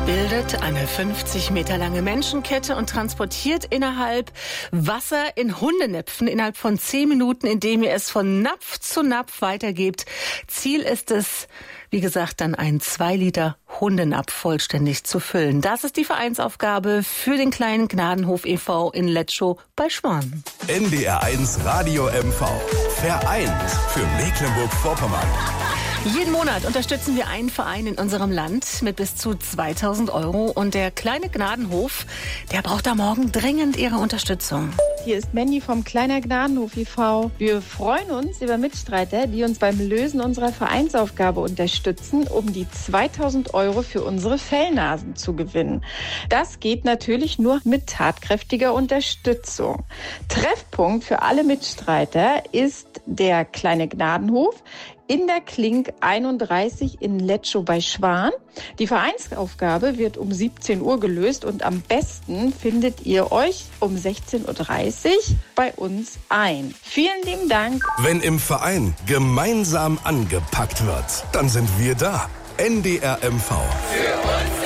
bildet eine 50 Meter lange Menschenkette und transportiert innerhalb Wasser in Hundenäpfen innerhalb von 10 Minuten, indem ihr es von Napf zu Napf weitergebt. Ziel ist es, wie gesagt, dann einen 2 Liter Hundenapf vollständig zu füllen. Das ist die Vereinsaufgabe für den kleinen Gnadenhof e.V. in Letschow bei Schwan. NDR1 Radio MV. Vereint für Mecklenburg-Vorpommern. Jeden Monat unterstützen wir einen Verein in unserem Land mit bis zu 2.000 Euro. Und der kleine Gnadenhof, der braucht da morgen dringend Ihre Unterstützung. Hier ist Mandy vom Kleiner Gnadenhof e.V. Wir freuen uns über Mitstreiter, die uns beim Lösen unserer Vereinsaufgabe unterstützen, um die 2.000 Euro für unsere Fellnasen zu gewinnen. Das geht natürlich nur mit tatkräftiger Unterstützung. Treffpunkt für alle Mitstreiter ist der Kleine Gnadenhof in der Klink 31 in Letschow bei Schwan. Die Vereinsaufgabe wird um 17 Uhr gelöst und am besten findet ihr euch um 16.30 Uhr bei uns ein. Vielen lieben Dank. Wenn im Verein gemeinsam angepackt wird, dann sind wir da. NDR MV. Für uns